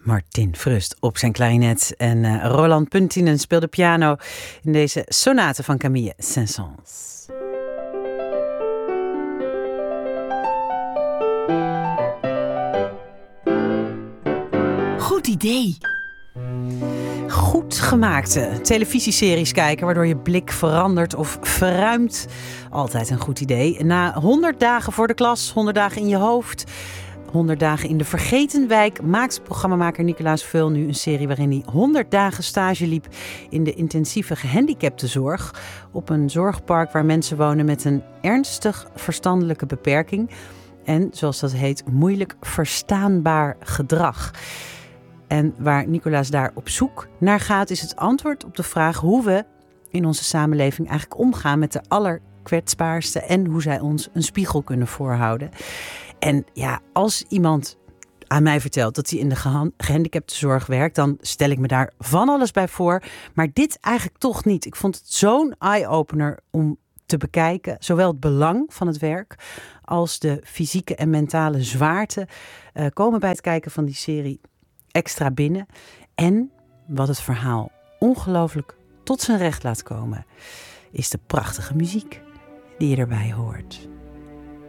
Martin Frust op zijn klarinet en Roland Puntinen speelde piano in deze sonate van Camille Saint-Saëns. Goed idee. Goed gemaakte televisieseries kijken waardoor je blik verandert of verruimt. Altijd een goed idee. Na 100 dagen voor de klas, 100 dagen in je hoofd, 100 dagen in de Vergetenwijk maakt programmamaker Nicolaas Veul nu een serie waarin hij 100 dagen stage liep in de intensieve gehandicaptenzorg op een zorgpark waar mensen wonen met een ernstig verstandelijke beperking en, zoals dat heet, moeilijk verstaanbaar gedrag. En waar Nicolaas daar op zoek naar gaat, is het antwoord op de vraag hoe we in onze samenleving eigenlijk omgaan met de allerkwetsbaarste en hoe zij ons een spiegel kunnen voorhouden. En ja, als iemand aan mij vertelt dat hij in de gehandicaptenzorg werkt, dan stel ik me daar van alles bij voor. Maar dit eigenlijk toch niet. Ik vond het zo'n eye-opener om te bekijken. Zowel het belang van het werk als de fysieke en mentale zwaarte komen bij het kijken van die serie extra binnen. En wat het verhaal ongelooflijk tot zijn recht laat komen, is de prachtige muziek die je erbij hoort.